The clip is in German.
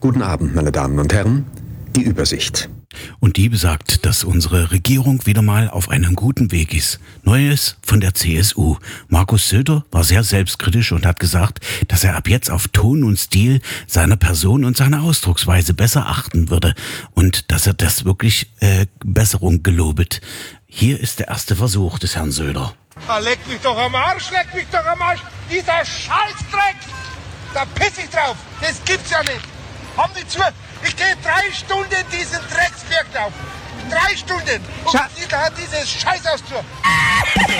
Guten Abend, meine Damen und Herren. Die Übersicht. Und die besagt, dass unsere Regierung wieder mal auf einem guten Weg ist. Neues von der CSU. Markus Söder war sehr selbstkritisch und hat gesagt, dass er ab jetzt auf Ton und Stil seiner Person und seiner Ausdrucksweise besser achten würde. Und dass er das wirklich Besserung gelobet. Hier ist der erste Versuch des Herrn Söder. Leck mich doch am Arsch, leck mich doch am Arsch. Dieser Scheißdreck, da piss ich drauf. Das gibt's ja nicht. Haben die zu. Ich gehe 3 Stunden diesen Drecksberg auf. 3 Stunden. Und da hat dieses Scheißhaus zu.